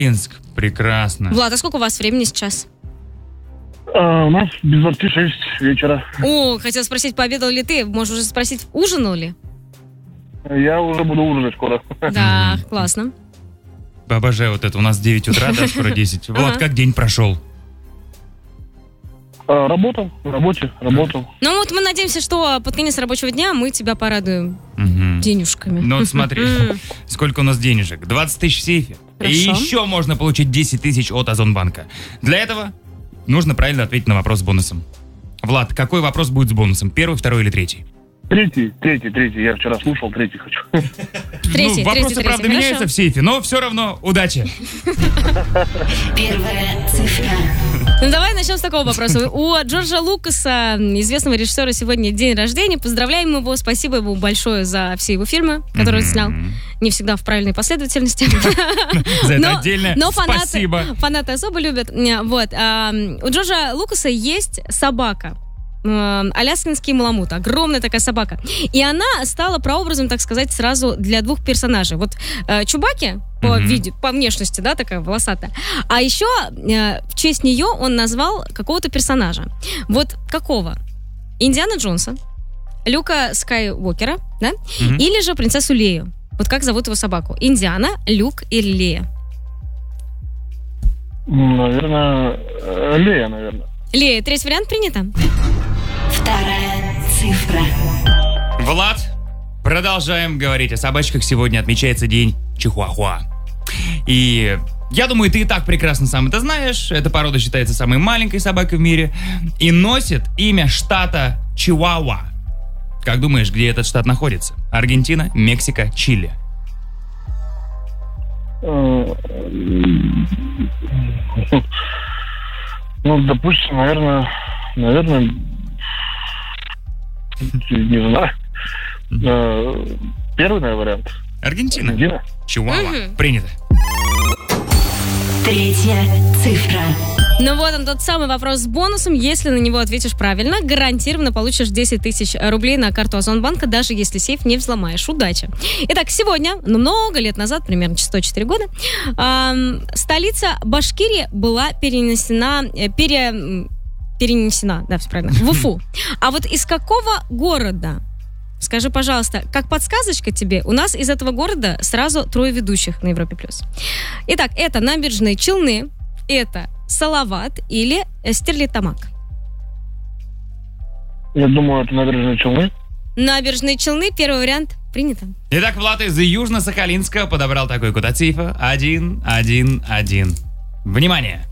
Минск, прекрасно. Влад, а сколько у вас времени сейчас? У нас без 26 вечера. О, хотел спросить, пообедал ли ты? Можешь уже спросить, ужинал ли? Я уже буду ужинать скоро. Да, классно. Обожаю вот это. У нас 9 утра, да, скоро 10. Влад, как день прошел? Работал, в работе, работал. Ну вот мы надеемся, что под конец рабочего дня мы тебя порадуем денежками. Ну вот смотри, сколько у нас денежек. 20 тысяч в сейфе. Хорошо. И еще можно получить 10 тысяч от Озонбанка. Для этого нужно правильно ответить на вопрос с бонусом. Влад, какой вопрос будет с бонусом? Первый, второй или третий? Третий. Я вчера слушал, третий хочу. Третий, вопросы, правда, хорошо. меняются в сейфе, но все равно удачи. Первая цифра. Ну давай начнем с такого вопроса. У Джорджа Лукаса, известного режиссера, сегодня день рождения. Поздравляем его, спасибо ему большое за все его фильмы, которые он снял. Не всегда в правильной последовательности. За это отдельное спасибо. Фанаты особо любят. Вот. У Джорджа Лукаса есть собака. Аляскинский маламут, огромная такая собака. И она стала прообразом, так сказать, сразу для двух персонажей. Вот Чубаки по виду, по внешности, да, такая волосатая. А еще в честь нее он назвал какого-то персонажа. Вот какого? Индиана Джонса, Люка Скайуокера, да? Или же принцессу Лею. Вот как зовут его собаку? Индиана, Люк или Лея? Наверное, Лея, наверное. Лея, третий вариант принято? Вторая цифра. Влад, продолжаем говорить о собачках. Сегодня отмечается день Чихуахуа. И я думаю, ты и так прекрасно сам это знаешь. Эта порода считается самой маленькой собакой в мире и носит имя штата Чиуауа. Как думаешь, где этот штат находится? Аргентина, Мексика, Чили? Ну, допустим, наверное, не знаю. Первый, наверное, вариант. Аргентина. Чиуауа. Принято. Третья цифра. Ну вот он, тот самый вопрос с бонусом. Если на него ответишь правильно, гарантированно получишь 10 тысяч рублей на карту Озонбанка, даже если сейф не взломаешь. Удачи! Итак, сегодня, много лет назад, примерно 104 года, столица Башкирии была перенесена, да, все правильно, в Уфу. А вот из какого города? Скажи, пожалуйста, как подсказочка тебе, у нас из этого города сразу 3 ведущих на Европе+. Итак, это Набережные Челны, это Салават или Стерлитамак? Я думаю, это Набережные Челны. Набережные Челны, первый вариант принято. Итак, Влад из Южно-Сахалинска подобрал такой код от сейфа 111. Внимание!